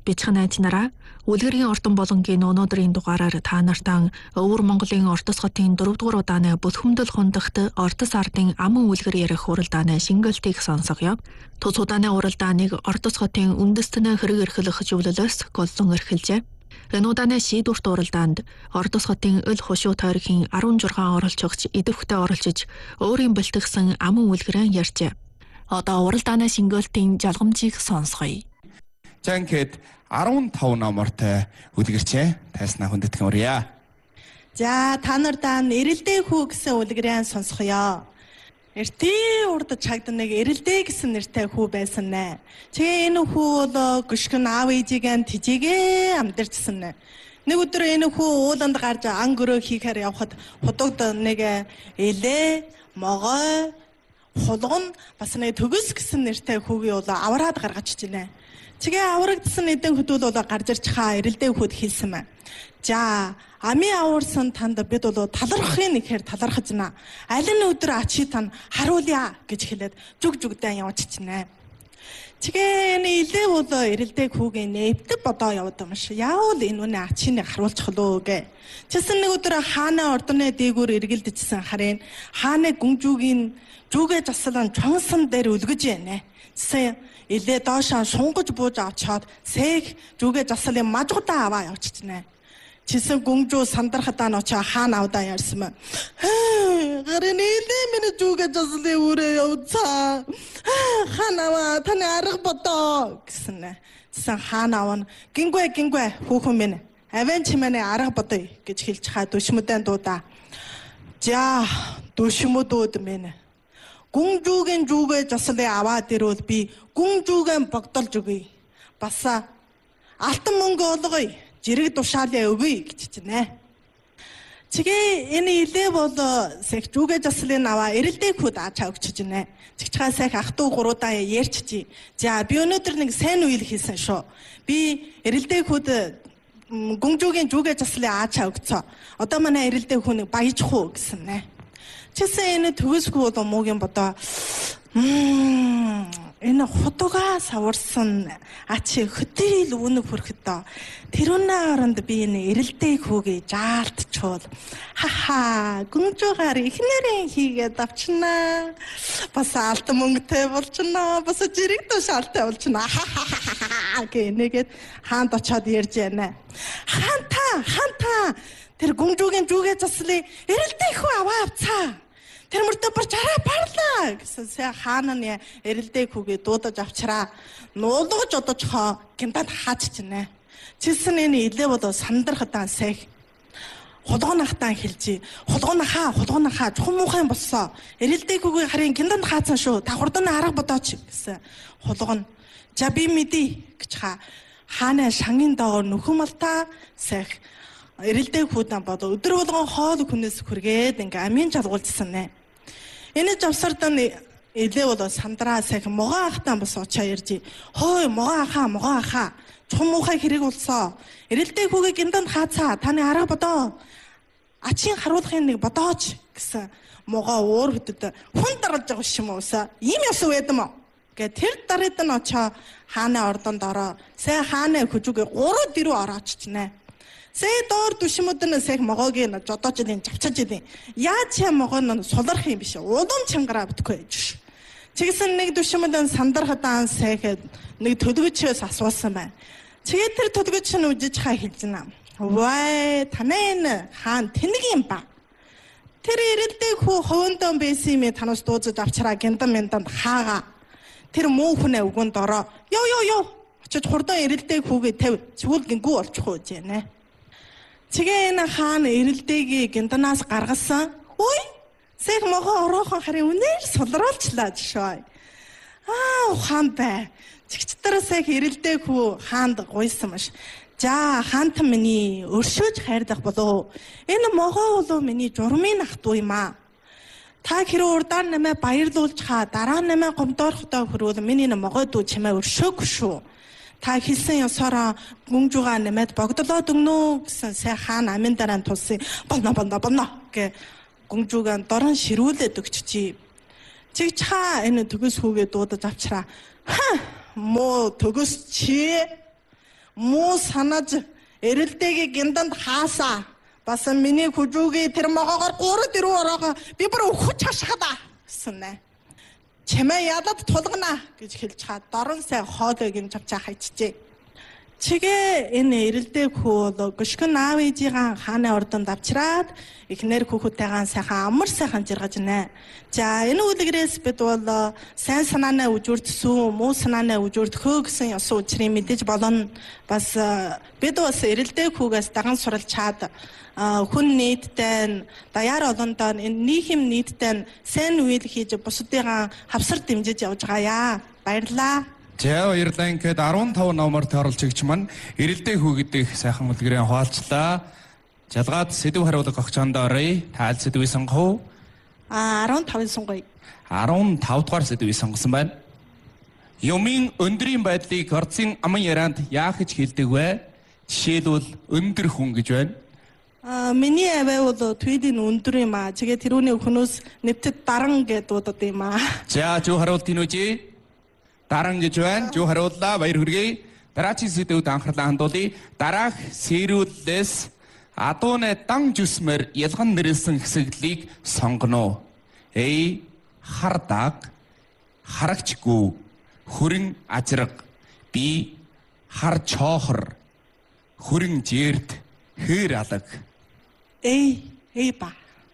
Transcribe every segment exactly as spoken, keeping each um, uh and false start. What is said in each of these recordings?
бяцхан найз нараа үлгэрийн ордон болонгийн өнөөдрийн дугаараар та нартай Өвөр Монголын Ордос хотын дөрөвдүгээр удааны Бүлхэмдэл хундагт Ордос ардын аман үлгэр ярих уралдааны шингэлтийг сонсгоё. Тус удааны уралдааныг Ордос хотын үндэстэн хэрэг эрхлэх зөвлөлөөс голлон эрхэлжээ. Энэ удааны шийдвэрт уралдаанд Ордос хотын өл хушуу тойргийн арван жургаан оролцогч идэвхтэй оролцож өөрийн бэлтгэсэн аман үлгэрээ ярьжээ. Одоо уралдааны шингэлтийн жалгамжийг сонсгоё. За ингээд арван таван номортой үлгэрчээ тайснаа хүндэтгэн урья. За та нартаа эрэлдээ хүү гэсэн үлгэрээ сонсгоё. Эртний урд чагд нэг эрэлдээ гэсэн нэртэй хүү байсан нэ. Тэгээ энэ хүү бол гүшгэн аав ээжигээ тижээгээ амьдарчсан нэ. Нэг өдөр энэ хүү ууланд гарч ан гөрөө хийхээр явхад худагд нэг элээ, могой, хулган бас нэг төгс гэсэн нэртэй хүүгийн бол авраад гаргаж ичнэ. Тэгээ аврагдсан эдэн хөдөл бол гарч ирж хаа эрэлдээ хүүд хэлсэн мэ. За ами аварсан танд бид бол талархахын нэхэр талархаж байна. Аль нь өдөр ачи тань харуулъя гэж хэлээд зүг зүгдэн явчихнэ. Тэгээ энэ илээ бол эрэлдээ хүүгийн нэвтэ бодоо яваад юм шиг. Яавал энэ үнэ ачины харуулчих лөө гэ. Чсэн нэг өдөр хаана ордны дээгүүр эргэлдэжсэн харин хааны гүнжүүгийн зүгээ заслан чонсон дээр үлгэж байна. Чсэн илээ доошоо сунгаж бууж авчаад сэг зүгээ заслын мажгуудаа аваа явчихнэ. Чисэн гүнжүү сандархадаа ночоо хаана авдаа ярьсан мэ. Гарын илээ миний зүгээ заслын үрээ явцаа. Хаана таны арга бодоо гэснэ. Чисэн хаана авна гингүй гингүй хүүхэн минь авен чимээний арга бодъё гэж хэлж хаа дүшмөдэн дуудаа. За дүшмөдүүд минь гүнжүүгийн зүгээ заслын аваад ирвэл би гүнжүүгэн богдолж өгье. Бас алтан мөнгө олгоё. Жирэг тушаалаа өгье гэж чинь. Тэгээ энэ илээ бол сэх зүгээ заслын аваа эрэлдээ хүүд аачаа өгч чинь. Чигчгаа сэх ах トゥ гуруудаа ярьчих. За би өнөөдөр нэг сайн үйл хийсэн шүү. Би эрэлдээ хүүд гүнжүүгийн зүгээ заслын аачаа өгцөө. Одоо манай эрэлдээ хүн баяжих уу гэсэн нэ. Чисэн энэ төгсгүй бол муугийн бодоо энэ хутугаа саварсан ачи хөтөл үнэ хүрхэд тэрүүнээ оронд би энэ эрэлдээ хүүгээ жаалтчвал хаха гүнжүүгаар ихнэрийн хийгээд авчнаа бас алтан мөнгөтэй болчихно бас жирэг тушаалтай болчихно гэ нэгэд хаанд очиод ярьж байна. Хаанта хаанта тэр гүнжүүгийн зүгээ заслын эрэлдээ хүү аваа авцаа. Тэр мөртөө барч араа барлаа гэсэн сая хаана нь эрэлдээ хүүгээ дуудаж авчраа. Нуулгаж одоочхоо гинтад хааччихнэ. Чилсэн энэ илээ бодоо сандархадаан сэх. Хулгонахтаа хэлжи. Хулгонахаа хулгонахаа чухам муухай болсоо. Эрэлдээ хүүгээ харин гинтад хаацсан шүү. Та хурдан арга бодооч гэсэн. Хулгон. За би мэдий гэж хаа. Хаана шангийн доогоор нөхөн малтаа сэх. Эрэлдээ хүүдэн бодоо өдөр болгон хоол хүнээс хүргээд ингээ амийн жалгуулжсан нэ. Энэ завсардан илээ бол сандраа сайхан могоо ахтаа бас очоо ярьжи. Хөөе могоо ахаа могоо ахаа. Чухам муухай хэрэг болсоо. Эрэлдээ хүүгээ гинтанд хаацаа таны арга бодоо. Ачин харуулахын нэг бодооч гэсэн могоо уур хөдөд хүн даралж байгаа юм уусаа. Ийм яс үедэн мө. Гэ тэр дараад нь очоо хааны ордонд ороо. Сая хааны хүжүүгээ гурав дөрөв орооччихнэ. Сэй доор дүшмөдөн сэх могоогийн жодоочдын завчаж идэв. Яаж юм могоо нь сулрах юм биш. Улам чангараа битгүй гэж. Чигсэн нэг дүшмөдөн сандархадаан сэхэд нэг төлгөчөөс асуусан байна. Тэгээд тэр төлгөч нь үжиж хаа хэлж байна. Вай танаа хаан тэнэг юм ба. Тэр эрэлдээ хүү хөвөндөн байсан юм танаас дуузаж авчраа гиндан мэнданд хаага. Тэр муу хүнээ өгөнд ороо. Йоо ёо ёо. Очиж хурдан эрэлдээ хүүгээ тавь. Зүгээр гингүү олчих уу гэж нэ. Тэгээ энэ хаан эрэлдээгээ гинданаас гаргасан. Үй! Сэх могоо ороохон харин үнээр сулруулчлаа жишээ. Аа ухаан бай. Чигчдэр сэх эрэлдээ хүү хаанд гуйсан маш. За хаантан миний өршөөж хайрлах болов. Энэ могоо болов миний журмын ах トゥ юм аа. Та хэрэг урдаар нэмэ баярлуулж хаа дараа нэмэ гомдоорхтой хөрвөл миний могоо дүү чимээ өршөөг шүү. Та хэлсэн ёсороо гүнжүүгээ нэмээд богдлоод өгнө гэсэн сай хаан амин дараа тулсан болно болно болно гэ гүнжүүгээ дорон ширүүлээд өгччий. Чигч хаа энэ төгс хүүгээ дуудаж авчраа. Ха муу төгс чи муу санаж эрэлтэйг гинданд хаасаа. Бас миний хүжүүгээ тэр могоогоор гурав дөрөв ороогоо би бүр өхөж хашхада гэснэ. Чамаа ядад тулгана гэж хэлж хаад дорон сайн хоолойг юм чавчаа хайчжээ. Чигээ энэ эрэлдээ хүү гүшгэн аав ээжийн хааны ордонд авчираад эхнэр хүүхдтэйгээ сайхан амар сайхан жиргаж нэ. За энэ үлгэрээс бид бол сайн санаанаа үжүрдсүү, муу санаанаа үжүрдөхөө гэсэн ёсон учрыг мэдэж болно. Бас бид бас эрэлдээ хүүгээс даган суралж чад хүн нийтдээ даяар олондоо нийгэм нийтдээ сайн үйл хийж бусдыгаа хавсар дэмжиж явж байгаа. Баярлалаа. За баярлалаа. Ингээд арван таван номерт оролцогч маань эрэлдээ хүү гэдэг сайхан үлгэрийн хуваалцлаа. Жалгаад сэдв хариулга огч хондоо оръё. Таал сэдвийг сонгох уу? А арван тавыг сонгоё. арван тав дугаар сэдвийг сонгосон байна. Юмын өндрийн байдлыг орцын аман ярианд яах гэж хэлдэг вэ? Жишээлбэл өндөр хүн гэж байна. А миний аваа бол tweed-ийн өндөр юм аа. Тэгээ тэрүүний хүнөөс нэвтэд даран гэдэг дуудаад юм аа. За зөв хариулт нь үгүй. Даран гэж байна. Зөв хариуллаа. Баяр хүргэе. Дараагийн сэдвүүд анхаарлаа хандуулъя. Дараах сэрүүлээс адууны дан жүсмэр ялган нэрлсэн хэсэглийг сонгоно. A. Хардаг, харагчгүй, хүрэн ажраг. B. Хар чоохор, хүрэн жирд, хээр алаг. Эй, эй ба.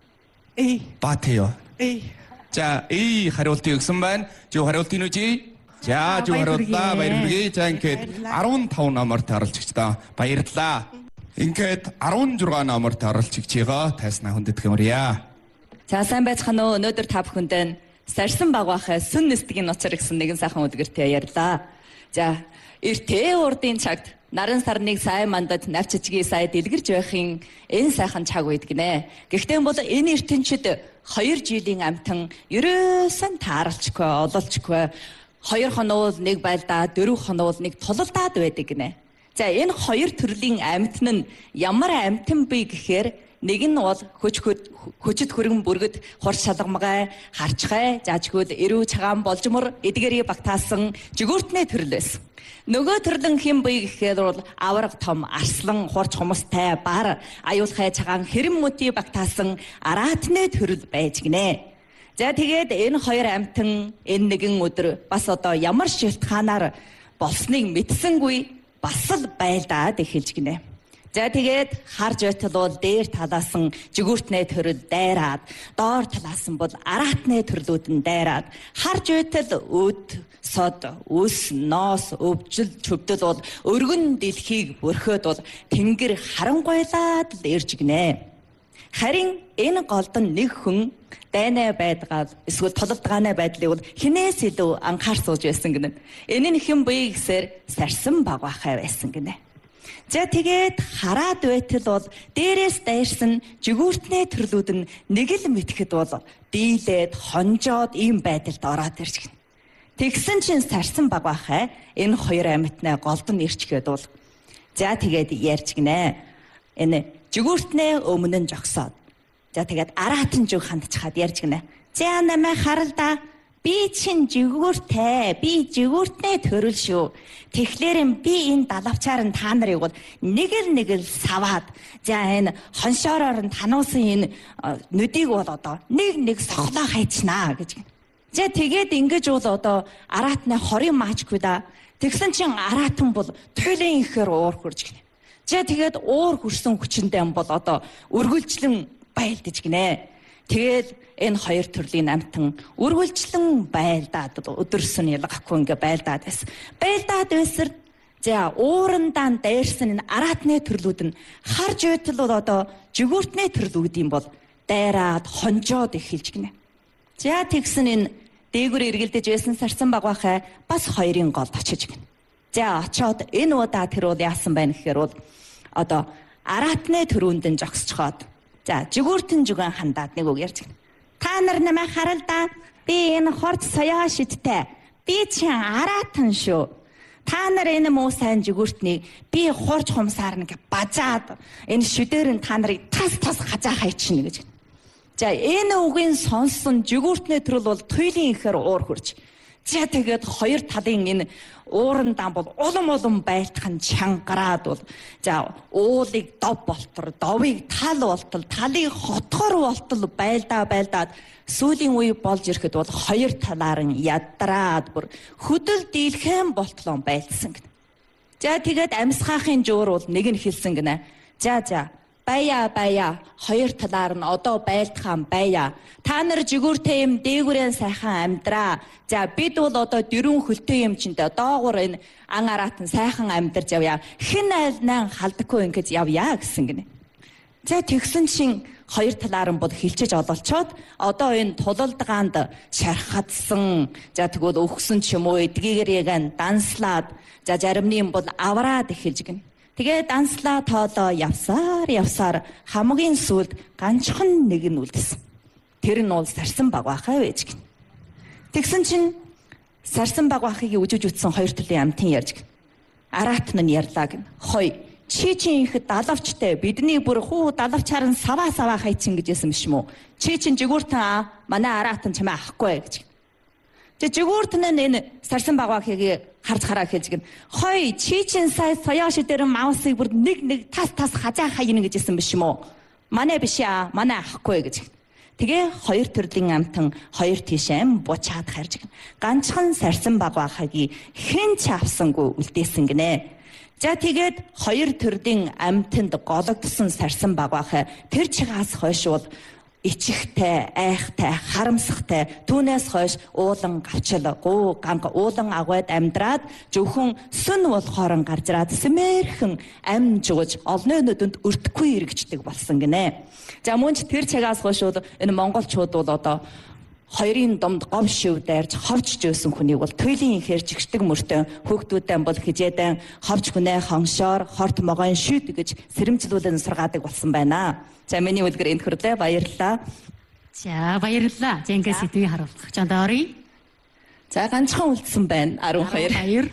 Эй, Батё. эй. За, A хариултыг өгсөн байна. Зөв хариултыг нь үгүй. За, зөв хариуллаа. Баяр хүргэе. За, ингээд арван таван номерт оролцогчдоо баярлалаа. Ингээд арван зургаан номерт оролцогчийгоо тайснаа хүндэтгэх юмрья. За сайн байцгаана уу. Өнөөдөр та бүхэндээ сарсан багвахаа сүн нэстгийн нуцар гэсэн нэгэн сайхан үдгэртэй ярьлаа. За эртээ урдын цагт наран сарныг сайн мандад навчичгийн сая дэлгэрж байхын энэ сайхан цаг үед гинэ. Гэхдээ бол энэ ертөнцид хоёр жилийн амтан ерөөсөн тааралчгүй, ололчгүй. Хоёр хоног нэг байлдаа, дөрөв хоног нэг тулалдаад байдаг гинэ. За энэ хоёр төрлийн амьтан нь ямар амьтан бэ гэхээр нэг нь бол хөч хөчөд хөргөн бүргэд хурц шалгамгай, харчгай, заажгүйд эрүү цагаан болжмор эдгэрийг багтаасан жигүүртний төрөл байсан. Нөгөө төрлөн хэм бий гэхээр бол авраг том арслан хурц хумстай бар аюулхай цагаан хэрэм мөтий багтаасан араатны төрөл байж гинэ. За тэгээд энэ хоёр амьтан энэ нэгэн өдөр бас одоо ямар шилтгаанаар болсныг мэдсэнгүй бас л байлдаад эхэлж гинэ. За тэгээд харж байтал бол дээр талаасан жигүүртний төрөл дайраад, доор талаасан бол араатны төрлүүд нь дайраад, харж байтал өд, сод, үс, ноос, өвжил, чөвдөл бол өргөн дэлхийг бүрхөөд бол тэнгэр харангуйлаад л ирж гинэ. Харин энэ голдон нэг хүн дайнаа байдгаад эсвэл тололдгааны байдлыг бол хинээс илүү анхаар сууж байсан гинэ. Энэ нь хэн бэ гэхээр сарсан багвахай байсан гинэ. За тэгээд хараад байтал бол дээрээс дайрсан жигүүртний төрлүүд нь нэг л мэтгэд бол дийлээд хонжоод ийм байдалд ороод ирж гинэ. Тэгсэн чинь сарсан багвахай энэ хоёр амьтнаа голдон ирчгээд бол за тэгээд ярьж гинэ. Энэ жигүүртний өмнө нь жогсоод. За тэгээд араатан зүг хандчихад ярьж гинэ. За намайг харалда. Би чин жигүүртэй, би жигүүртний төрөл шүү. Тэгэхээр би энэ далавчаар нь та нарыг бол нэг л нэг л саваад, за энэ хоншоороор нь тануусан энэ нүдийг бол одоо нэг нэг сохлоо хайчнаа гэж гэнэ. За тэгээд ингэж бол одоо араатны хорийн маачгүй да. Тэгсэн чин араатан бол туйлын ихээр уур хурж гэнэ. За тэгээд уур хүрсэн хүчиндээ бол одоо өргөлжлөн байлдаж гинэ. Тэгээд энэ хоёр төрлийн амьтан өргөлжлөн байлдаад өдөрсөн ялгахгүй ингээ байлдаад байсан. Байлдаад байсаар за уурандаа дайрсан энэ араатны төрлүүд нь харж байтал бол одоо жигүүртний төрлүүдийн бол дайраад хонжоод эхэлж гинэ. За тэгсэн энэ дээгүр эргэлдэж байсан сарсан багвахай бас хоёрын голд очиж гинэ. За очоод энэ удаа тэр бол яасан байна гэхээр бол одоо араатны төрөнд нь жогсчоод за жигүүртэн зүгэн хандаад нэг үг ярьж гэнэ. Та нар намайг харалда. Би энэ хорц соёо шидтэй. Би чинь араатан шүү. Та нар энэ муу сайн жигүүртнийг би хурж хумсаар нэг бажаад энэ шүдээр нь та нарыг тас тас хажаа хайчихна гэж. За энэ үгийн сонсон жигүүртний төрөл бол туйлын ихээр уур хурж. За тэгээд хоёр талын энэ уурандаа бол улам улам байлтхан чангараад бол за уулыг дов болтор, довыг тал болтол, талыг хотгор болтол байлдаа байлдаад сүүлийн үе болж ирэхэд бол хоёр талаар нь ядраад бүр хөдөл дийлхэн болтлон байлдсан гэнэ. За тэгээд амьсгаахын жуур бол нэг нь хэлсэн гинэ. За за Бая бая хоёр талаар нь одоо байлдахаан бая. Та нар жигүүртэй юм дээгүрэн сайхан амьдраа. За бид бол одоо дөрвөн хөлтэй юм чинтэй доогуур энэ ан араатан сайхан амьдарч явъя. Хэн айлнаа халдаггүй ингэж явъя гэсэн гинэ. За тэгсэн чин хоёр талаар нь бол хилчиж ололцоод одоо энэ тулалдгаанд шархадсан. За тэгвэл өгсөн ч юм уу эдгийгээр яг данслаад за заримны юм бол авраад эхэлж гинэ. Тэгээ данслаа тоолоо явсаар явсаар хамгийн сүүлд ганцхан нэг нь үлдсэн. Тэр нь бол сарсан багваахай байж гин. Тэгсэн чинь сарсан багваахыг үжиж үтсэн хоёр төрлийн амтын ярьж гин. Араатн нь ярьлаа гин. Хой чи чинь их далавчтай бидний бүр хуу далавчаар нь саваа саваа хайчин гэж ясан биш мүү. Чи чинь жигүүртэн манай араатн чамаа ахгүй гэж. Тэ жигүүртэн нь энэ сарсан багваахыг харж хараа хэлж гин. Хой чи чин сая соёош дээр маусыг бүр нэг нэг тас тас хажаа хаяна гэж хэлсэн биш юм уу? Манай биш аа, манай ахгүй гэж. Тэгээ хоёр төрлийн амтан хоёр тишэм бучаад харж гин. Ганцхан сарсан багваахыг хэн ч авсангүй үлдээсэн гинэ. За тэгээд хоёр төрлийн амтанд гологдсон сарсан багваахай тэр чигаас хойш бол ичихтэй, айхтай, харамсахтай түүнээс хойш уулан гавчил, гуу, ганга уулан агвайд амьдраад зөвхөн сүн болохоор гаржраад сэмэрхэн ам жууж олны нүдэнд өртөхгүй эргэждэг болсон гинэ. За мөн ч тэр цагаас хойш энэ монголчууд бол одоо хоёрын домд гов шив дайрж ховж жөөсөн хүнийг бол туйлын ихээр жигшдэг мөртөө хүүхдүүдэн бол хижээдэн ховж хүнээ хоншоор хорт могоон шүйт гэж сэрэмжлүүлэн сургаадаг болсон байна. За миний үлгэр энд хүрлээ баярлалаа. За баярлалаа. За ингээд сэдвийг харуулах чанд оръё. За ганцхан үлдсэн байна арван хоёр. Баяр.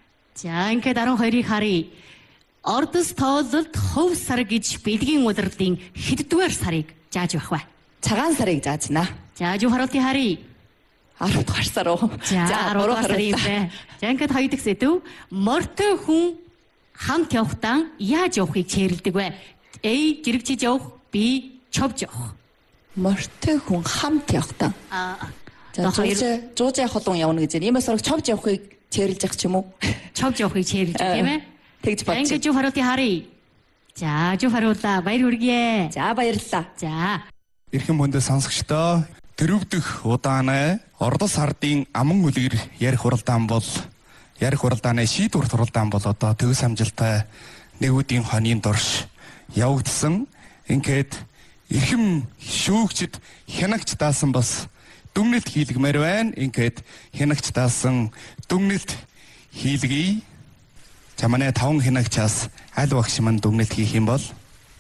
За ингээд арван хоёрыг харъя. Ордос тоололт хөв сар гэж бэлгийн удирдын хэддүгээр сарыг зааж байх вэ? Цагаан сарыг заажна. За жив харуултыг харъя. арав дахь сар уу? За арав дахь сар юм бэ. За ингээд хоёр дахь сэдв. Мортой хүн хамт явахдаа яаж явахыг чэрлдэг вэ? A жирэгчиж явах, B човж явах. Мортой хүн хамт явахдаа. Аа. За жууж жууж холон явна гэж. Иймээс орог човж явахыг чэрлж явах ч юм уу? Човж явахыг чэрлж тийм ээ. Тэгж бодчих. Ингээд жив харуултыг харъя. За жив харууллаа. Баяр хүргэе. За баярлалаа. За. Эрхэм хүндээ сонсогчдоо дөрөвдөх удааны Ордос ардын аман үлгэр ярих уралдаан бол ярих уралдааны шийдвэр уралдаан бол одоо төгс амжилттай нэгүүдийн хонийн дорш явагдсан. Ингээд эрхэм шүүгчд хянагч даасан бас дүгнэлт хийлгмээр байна. Ингээд хянагч даасан дүгнэлт хийлгэе. За манай таван хянагчаас аль багш маань дүгнэлт хийх юм бол?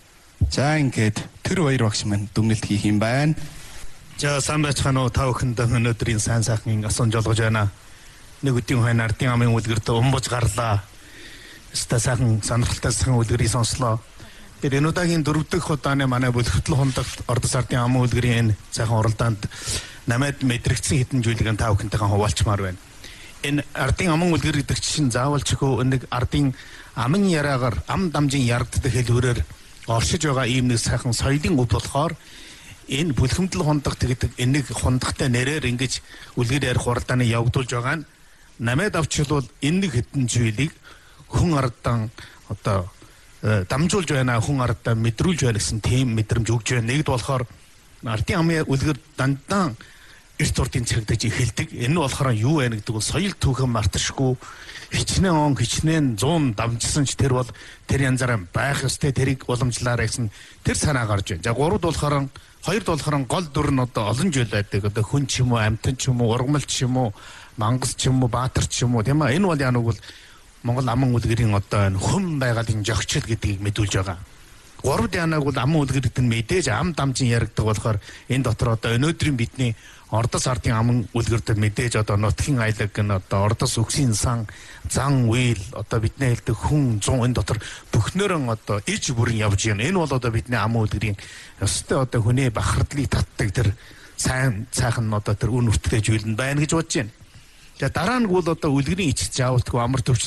За ингээд тэр баяр багш маань дүгнэлт хийх юм байна. За сайн байцгаана уу та бүхэнд өнөөдрийн сайн сайхан асуун жолгож байна. Нэг өдийн хойно ардын амын үлгэрт умбож гарлаа. Өстой сайхан сонирхолтой сайхан үлгэрийг сонслоо. Тэр энэ удаагийн дөрөвдөх удааны манай бүлэгтэл хундагт Ордос ардын амын үлгэрийн энэ сайхан уралдаанд намайд мэдрэгдсэн хэдэн зүйлийг та бүхэнтэйгээ хуваалцмаар байна. Энэ ардын аман үлгэр гэдэг чинь заавал ч хөө нэг ардын аман яраагаар ам дамжин ярагддаг хэлбэрээр оршиж байгаа ийм нэг сайхан соёлын үд болохоор энэ бүлхэмдэл хундагт гэдэг энэ нэг хундагтай нэрээр ингэж үлгэр ярих уралдааны явагдуулж байгаа нь намайд авчилвал энэ нэг хэдэн зүйлийг хүн ардан одоо дамжуулж байна, хүн ардаа мэдрүүлж байна гэсэн тийм мэдрэмж өгж байна. Нэгд болохоор ардын амын үлгэр дандаа эрт урдын цагдаж эхэлдэг. Энэ нь болохоор юу вэ гэдэг бол соёл түүхэн марташгүй хичнээн он хичнээн зуун дамжсан ч тэр бол тэр янзаараа байх ёстой тэрийг уламжлаарай гэсэн тэр санаа гарч байна. За гуравд болохоор хоёрд болохоор гол дүр нь одоо олон жил байдаг. Одоо хүн ч юм уу, амьтан ч юм уу, ургамал ч юм уу, мангас ч юм уу, баатар ч юм уу тийм ээ. Энэ бол яа нэг бол Монгол аман үлгэрийн одоо энэ хүм байгалийн жогчл гэдгийг мэдүүлж байгаа. Гуравд янаг бол аман үлгэр гэдэг нь мэдээж ам дамжин яригдаг болохоор энэ дотор одоо өнөөдрийн бидний Ордос ардын аман үлгэрд мэдээж одоо нутгийн айлаг гэн одоо Ордос үгсийн сан зан үйл одоо бидний хэлдэг хүн зун энэ дотор бүхнөрөн одоо иж бүрэн явж байна. Энэ бол одоо бидний аман үлгэрийн өстой одоо хүний бахардлыг татдаг тэр сайн сайхан одоо тэр үн үртгэж үйлэн байна гэж бодож байна. За дараа нь бол одоо үлгэрийн эцэг заавалдгүй амар төвч